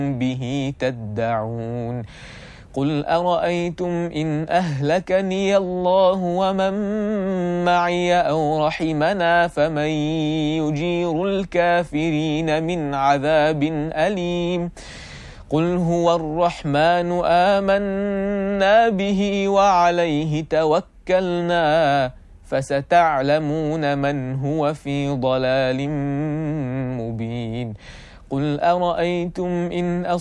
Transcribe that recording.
به تدعون قل أرأيتم إن أهلكني الله ومن معي أو رحمنا فمن يجير الكافرين من عذاب أليم قل هو الرحمن آمنا به وعليه توكلنا فستعلمون من هو في ضلال مبين قل أرأيتم إن